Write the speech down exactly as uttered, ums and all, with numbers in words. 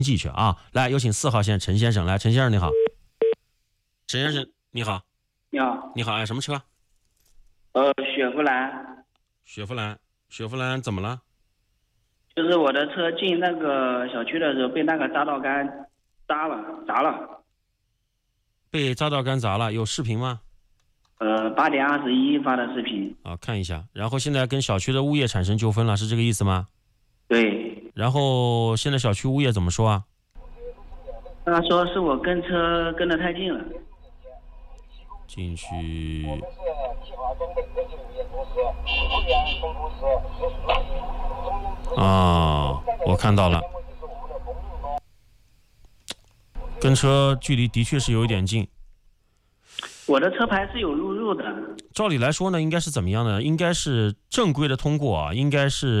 进去啊。来，有请四号线陈先生。来，陈先生你好。陈先生你好。 你好。 你好，哎，什么车？ 呃，雪佛兰。 雪佛兰，雪佛兰怎么了？ 就是我的车进那个小区的时候被那个匝道杆扎了，砸了。 被匝道杆砸了，有视频吗？ 呃，八点二十一发的视频。 啊，看一下。然后现在跟小区的物业产生纠纷了，是这个意思吗？ 对。 然后现在小区物业怎么说啊？ 他说是我跟车跟得太近了。 进去。啊，我看到了。跟车距离的确是有一点近。 我的车牌是有录入的。 照理来说呢，应该是怎么样呢？应该是正规的通过啊，应该是。